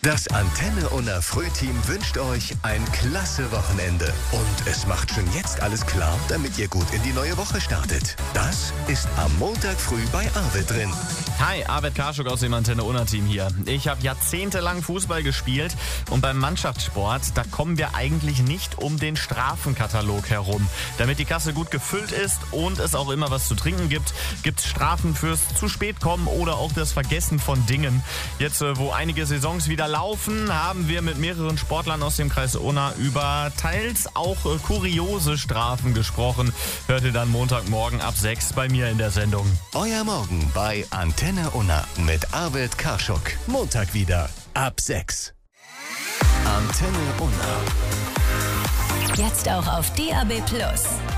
Das Antenne Unna Frühteam wünscht euch ein klasse Wochenende. Und es macht schon jetzt alles klar, damit ihr gut in die neue Woche startet. Das ist am Montag früh bei Arvid drin. Hi, Arvid Karschuk aus dem Antenne Unna Team hier. Ich habe jahrzehntelang Fußball gespielt und beim Mannschaftssport, da kommen wir eigentlich nicht um den Strafenkatalog herum. Damit die Kasse gut gefüllt ist und es auch immer was zu trinken gibt, gibt's Strafen fürs zu spät kommen oder auch das Vergessen von Dingen. Jetzt, wo einige Saisons wieder laufen, haben wir mit mehreren Sportlern aus dem Kreis Unna über teils auch kuriose Strafen gesprochen. Hört ihr dann Montagmorgen ab 6 bei mir in der Sendung. Euer Morgen bei Antenne Unna mit Arvid Karschuk. Montag wieder ab 6. Antenne Unna. Jetzt auch auf DAB+.